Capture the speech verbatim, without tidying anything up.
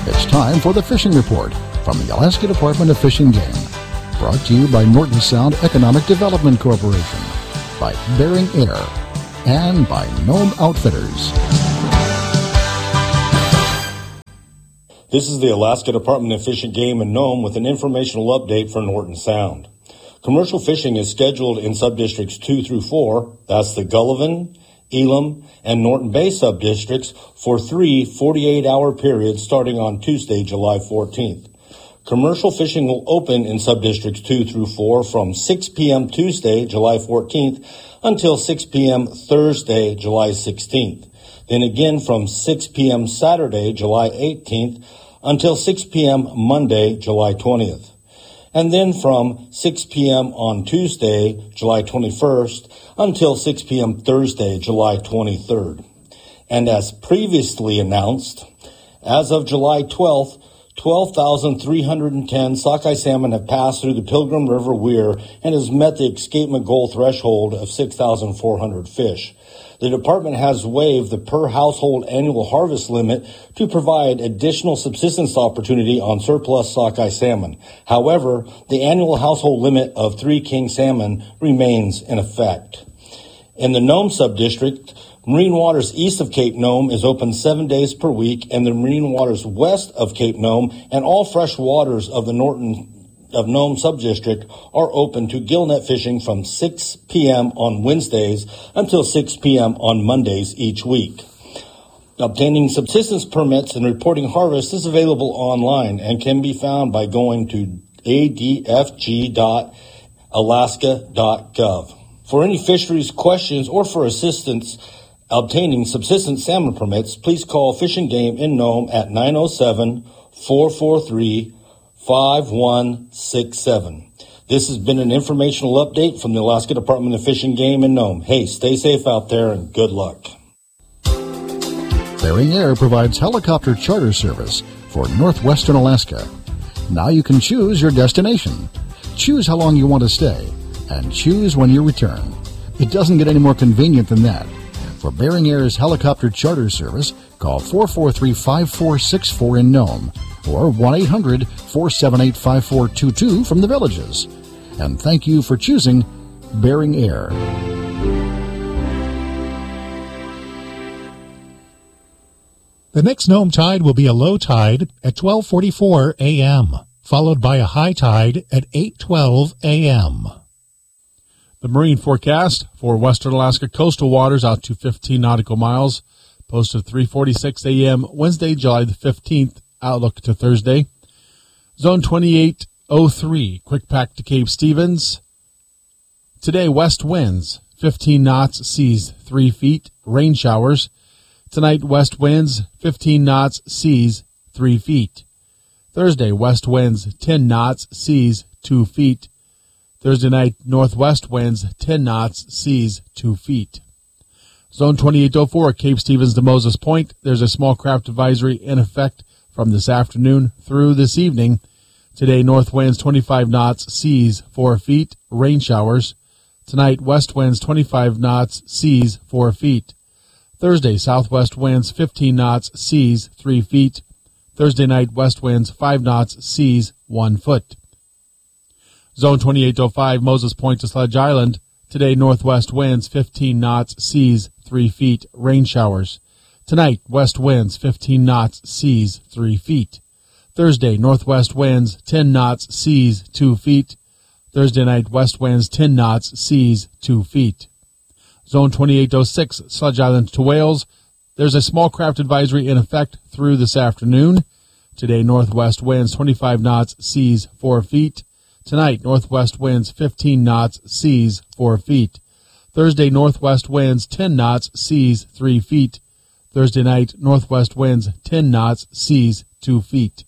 It's time for the Fishing Report from the Alaska Department of Fish and Game. Brought to you by Norton Sound Economic Development Corporation, by Bering Air, and by Nome Outfitters. This is the Alaska Department of Fish and Game in Nome with an informational update for Norton Sound. Commercial fishing is scheduled in subdistricts two through four, that's the Gullivan, Elam, and Norton Bay subdistricts for three forty-eight hour periods starting on Tuesday, July fourteenth. Commercial fishing will open in subdistricts two through four from six p.m. Tuesday, July fourteenth until six p.m. Thursday, July sixteenth. Then again from six p.m. Saturday, July eighteenth until six p.m. Monday, July twentieth. And then from six p.m. on Tuesday, July twenty-first, until six p.m. Thursday, July twenty-third. And as previously announced, as of July twelfth, twelve thousand three hundred ten sockeye salmon have passed through the Pilgrim River Weir and has met the escapement goal threshold of six thousand four hundred fish. The department has waived the per household annual harvest limit to provide additional subsistence opportunity on surplus sockeye salmon. However, the annual household limit of three king salmon remains in effect. In the Nome subdistrict, Marine Waters east of Cape Nome is open seven days per week, and the Marine Waters west of Cape Nome and all fresh waters of the Norton of Nome subdistrict are open to gillnet fishing from six p.m. on Wednesdays until six p.m. on Mondays each week. Obtaining subsistence permits and reporting harvest is available online and can be found by going to a d f g dot alaska dot gov. For any fisheries questions or for assistance obtaining subsistence salmon permits, please call Fish and Game in Nome at nine oh seven, four four three, five one six seven. This has been an informational update from the Alaska Department of Fish and Game in Nome. Hey, stay safe out there and good luck. Bering Air provides helicopter charter service for northwestern Alaska. Now you can choose your destination. Choose how long you want to stay and choose when you return. It doesn't get any more convenient than that. For Bering Air's helicopter charter service, call four four three, five four six four in Nome or one eight hundred, four seven eight, five four two two from the Villages. And thank you for choosing Bering Air. The next Nome tide will be a low tide at twelve forty-four a.m., followed by a high tide at eight twelve a.m. The marine forecast for western Alaska coastal waters out to fifteen nautical miles, posted three forty-six a.m. Wednesday, July the fifteenth, outlook to Thursday. Zone twenty-eight oh three, quick pack to Cape Stevens. Today, west winds, fifteen knots, seas three feet, rain showers. Tonight, west winds, fifteen knots, seas three feet. Thursday, west winds, ten knots, seas two feet. Thursday night, northwest winds, ten knots, seas two feet. Zone twenty-eight oh four, Cape Stevens to Moses Point. There's a small craft advisory in effect from this afternoon through this evening. Today, north winds twenty-five knots, seas four feet, rain showers. Tonight, west winds twenty-five knots, seas four feet. Thursday, southwest winds fifteen knots, seas three feet. Thursday night, west winds five knots, seas one foot. Zone twenty-eight oh five, Moses Point to Sledge Island. Today, northwest winds fifteen knots, seas three feet, rain showers. Tonight, west winds fifteen knots, seas three feet. Thursday, northwest winds ten knots, seas two feet. Thursday night, west winds ten knots, seas two feet. Zone twenty-eight oh six, Sledge Island to Wales. There's a small craft advisory in effect through this afternoon. Today, northwest winds twenty-five knots, seas four feet. Tonight, northwest winds fifteen knots, seas four feet. Thursday, northwest winds ten knots, seas three feet. Thursday night, northwest winds ten knots, seas two feet.